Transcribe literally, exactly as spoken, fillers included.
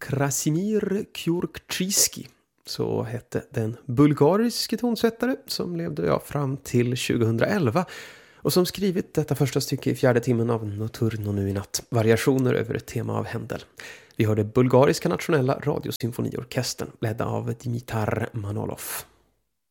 Krasimir Kjurkczyski. Så hette den bulgariske tonsättare som levde ja, fram till tjugohundraelva och som skrivit detta första stycke i fjärde timmen av Nocturno nu i natt. Variationer över ett tema av Händel. Vi hörde Bulgariska nationella radiosymfoniorkestern ledda av Dimitar Manolov.